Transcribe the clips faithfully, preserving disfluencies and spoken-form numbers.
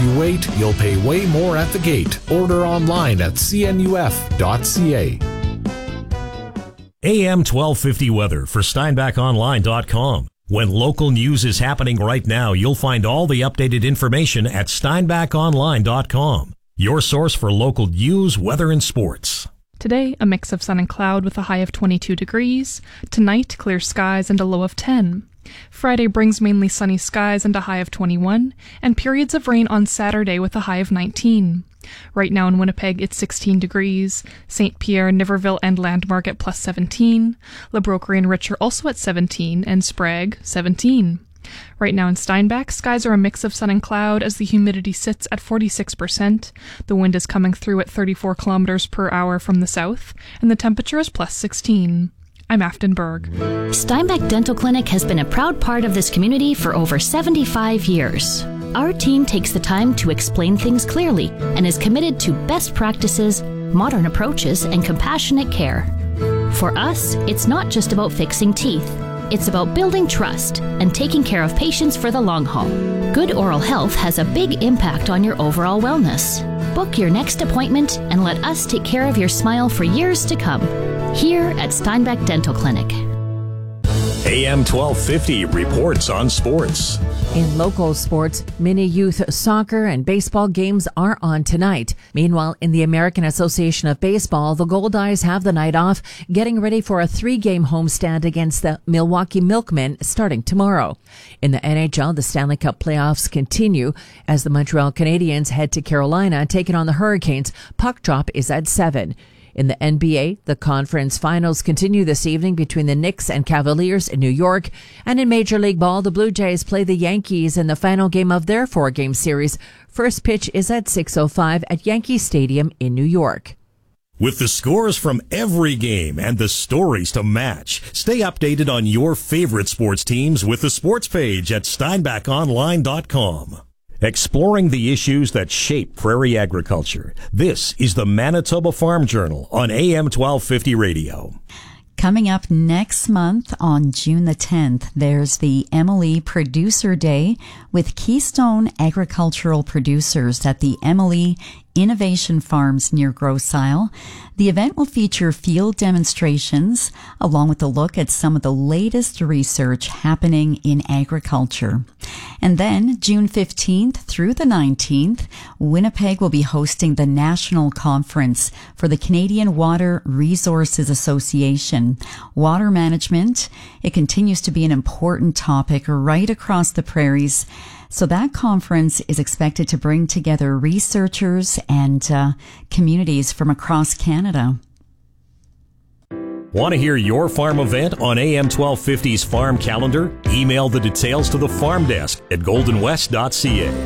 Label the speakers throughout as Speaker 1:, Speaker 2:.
Speaker 1: you wait, you'll pay way more at the gate. Order online at c n u f dot c a.
Speaker 2: A M twelve fifty weather for steinbach online dot com. When local news is happening right now, you'll find all the updated information at steinbach online dot com. Your source for local news, weather, and sports.
Speaker 3: Today, a mix of sun and cloud with a high of twenty-two degrees. Tonight, clear skies and a low of ten. Friday brings mainly sunny skies and a high of twenty-one, and periods of rain on Saturday with a high of nineteen. Right now in Winnipeg, it's sixteen degrees. Saint Pierre, Niverville, and Landmark at plus seventeen. Le Brocquerie and Rich are also at seventeen, and Sprague, seventeen. Right now in Steinbach, skies are a mix of sun and cloud as the humidity sits at forty-six percent. The wind is coming through at thirty-four kilometers per hour from the south, and the temperature is plus sixteen. I'm Afton Berg.
Speaker 4: Steinbach Dental Clinic has been a proud part of this community for over seventy-five years. Our team takes the time to explain things clearly and is committed to best practices, modern approaches, and compassionate care. For us, it's not just about fixing teeth. It's about building trust and taking care of patients for the long haul. Good oral health has a big impact on your overall wellness. Book your next appointment and let us take care of your smile for years to come. Here at Steinbach Dental Clinic.
Speaker 2: A M twelve fifty reports on sports.
Speaker 5: In local sports, mini youth soccer and baseball games are on tonight. Meanwhile, in the American Association of Baseball, the Goldeyes have the night off, getting ready for a three-game homestand against the Milwaukee Milkmen starting tomorrow. In the N H L, the Stanley Cup playoffs continue as the Montreal Canadiens head to Carolina, taking on the Hurricanes. Puck drop is at seven. In the N B A, the conference finals continue this evening between the Knicks and Cavaliers in New York. And in Major League Ball, the Blue Jays play the Yankees in the final game of their four-game series. First pitch is at six oh five at Yankee Stadium in New York.
Speaker 2: With the scores from every game and the stories to match, stay updated on your favorite sports teams with the sports page at steinbach online dot com. Exploring the issues that shape prairie agriculture. This is the Manitoba Farm Journal on A M twelve fifty radio.
Speaker 6: Coming up next month on June the tenth, there's the Emily Producer Day with Keystone Agricultural Producers at the Emily Innovation Farms near Grosse Isle. The event will feature field demonstrations along with a look at some of the latest research happening in agriculture. And then June fifteenth through the nineteenth, Winnipeg will be hosting the National Conference for the Canadian Water Resources Association. Water management, it continues to be an important topic right across the prairies. So that conference is expected to bring together researchers and uh, communities from across Canada.
Speaker 2: Want to hear your farm event on A M twelve fifty's farm calendar? Email the details to the farm desk at golden west dot c a.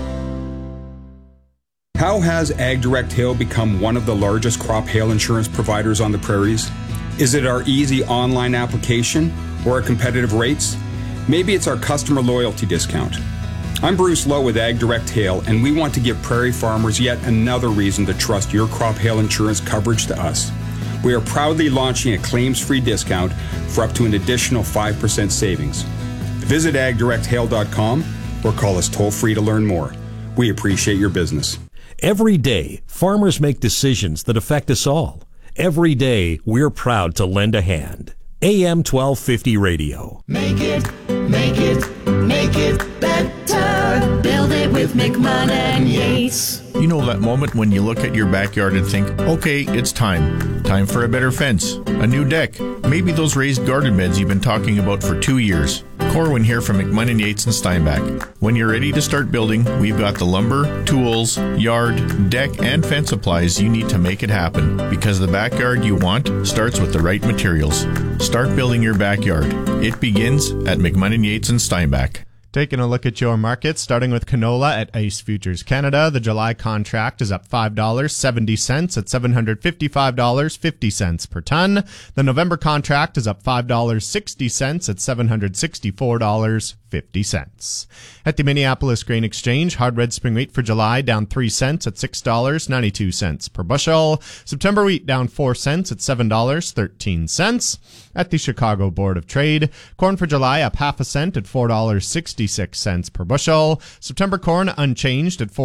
Speaker 7: How has AgDirect Hail become one of the largest crop hail insurance providers on the prairies? Is it our easy online application or our competitive rates? Maybe it's our customer loyalty discount. I'm Bruce Lowe with AgDirect Hail, and we want to give prairie farmers yet another reason to trust your crop hail insurance coverage to us. We are proudly launching a claims-free discount for up to an additional five percent savings. Visit ag direct hail dot com or call us toll-free to learn more. We appreciate your business.
Speaker 2: Every day, farmers make decisions that affect us all. Every day, we're proud to lend a hand. A M twelve fifty radio.
Speaker 8: Make it, make it, make it better. Build it with McMahon and Yates.
Speaker 9: You know that moment when you look at your backyard and think, okay, it's time. Time for a better fence, a new deck, maybe those raised garden beds you've been talking about for two years. Corwin here from McMahon and Yates and Steinbach. When you're ready to start building, we've got the lumber, tools, yard, deck, and fence supplies you need to make it happen. Because the backyard you want starts with the right materials. Start building your backyard. It begins at McMahon and Yates and Steinbach.
Speaker 10: Taking a look at your markets, starting with canola at Ace Futures Canada. The July contract is up five dollars and seventy cents at seven hundred fifty-five dollars and fifty cents per ton. The November contract is up five dollars and sixty cents at seven hundred sixty-four dollars and fifty cents. At the Minneapolis Grain Exchange, hard red spring wheat for July down three cents at six dollars and ninety-two cents per bushel. September wheat down four cents at seven dollars and thirteen cents. At the Chicago Board of Trade, corn for July up half a cent at four dollars and sixty-six cents per bushel. September corn unchanged at four